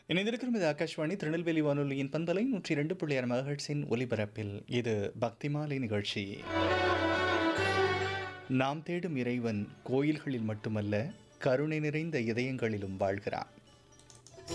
இணைந்திருக்கும் இது ஆகாஷ்வாணி திருநெல்வேலி வானொலியின் பண்பலை 102.6 மெகாஹெர்ட்ஸின் ஒலிபரப்பில் இது பக்திமாலை நிகழ்ச்சி. நாம் தேடும் இறைவன் கோயில்களில் மட்டுமல்ல, கருணை நிறைந்த இதயங்களிலும் வாழ்கிறான்.